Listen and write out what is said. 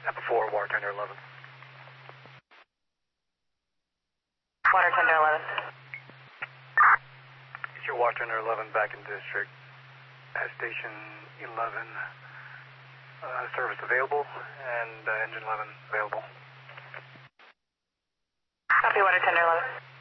Apple 4, water tender 11. Water tender 11. It's your water tender 11 back in district. At station 11, service available, and engine 11 available. Copy, water tender 11.